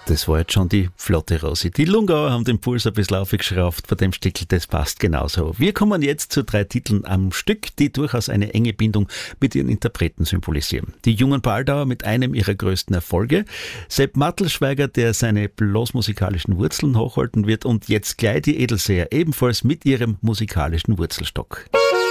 Das war jetzt schon die flotte Rosi. Die Lungauer haben den Puls ein bisschen aufgeschraubt, bei dem Stickel, das passt genauso. Wir kommen jetzt zu 3 Titeln am Stück, die durchaus eine enge Bindung mit ihren Interpreten symbolisieren. Die jungen Baldauer mit einem ihrer größten Erfolge, Sepp Mattelschweiger, der seine blasmusikalischen Wurzeln hochhalten wird, und jetzt gleich die Edelseher, ebenfalls mit ihrem musikalischen Wurzelstock.